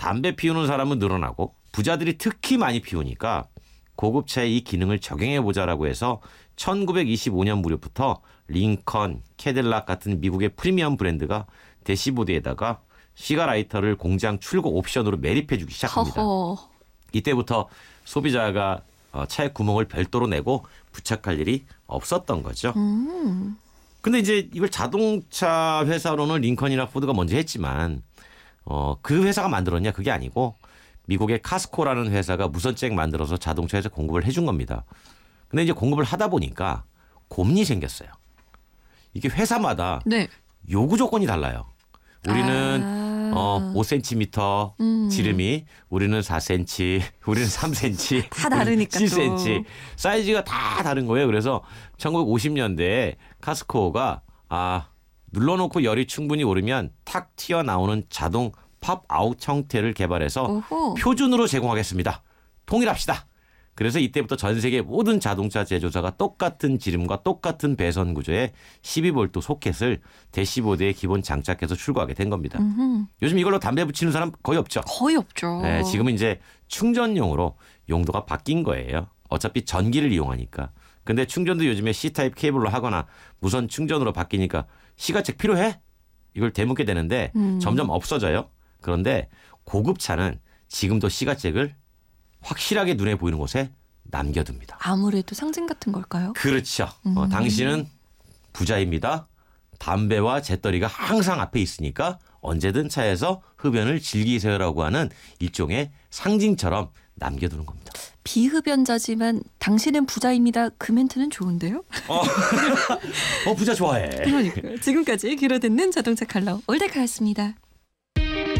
담배 피우는 사람은 늘어나고 부자들이 특히 많이 피우니까 고급차에 이 기능을 적용해보자라고 해서 1925년 무렵부터 링컨, 캐딜락 같은 미국의 프리미엄 브랜드가 대시보드에다가 시가라이터를 공장 출고 옵션으로 매립해주기 시작합니다. 허허. 이때부터 소비자가 차에 구멍을 별도로 내고 부착할 일이 없었던 거죠. 근데 이제 이걸 자동차 회사로는 링컨이나 포드가 먼저 했지만 그 회사가 만들었냐 그게 아니고 미국의 카스코라는 회사가 무선잭 만들어서 자동차에서 공급을 해준 겁니다. 근데 이제 공급을 하다 보니까 고민이 생겼어요. 이게 회사마다 네. 요구 조건이 달라요. 우리는 5cm 지름이, 우리는 4cm, 우리는 3cm, 다 다르니까 7cm 사이즈가 다 다른 거예요. 그래서 1950년대에 카스코가 눌러놓고 열이 충분히 오르면 탁 튀어나오는 자동 팝아웃 형태를 개발해서 오호. 표준으로 제공하겠습니다. 통일합시다. 그래서 이때부터 전 세계 모든 자동차 제조사가 똑같은 지름과 똑같은 배선 구조의 12V 소켓을 대시보드에 기본 장착해서 출고하게 된 겁니다. 요즘 이걸로 담배 붙이는 사람 거의 없죠. 거의 없죠. 네, 지금은 이제 충전용으로 용도가 바뀐 거예요. 어차피 전기를 이용하니까. 근데 충전도 요즘에 C타입 케이블로 하거나 무선 충전으로 바뀌니까 시가책 필요해? 이걸 되묻게 되는데 점점 없어져요. 그런데 고급차는 지금도 시가책을 확실하게 눈에 보이는 곳에 남겨둡니다. 아무래도 상징 같은 걸까요? 그렇죠. 당신은 부자입니다. 담배와 재떨이가 항상 앞에 있으니까 언제든 차에서 흡연을 즐기세요라고 하는 일종의 상징처럼 남겨두는 겁니다. 비흡연자지만 당신은 부자입니다. 그 멘트는 좋은데요? 부자 좋아해. 그러니까요. 지금까지 귀로 듣는 자동차 칼럼 올데카였습니다.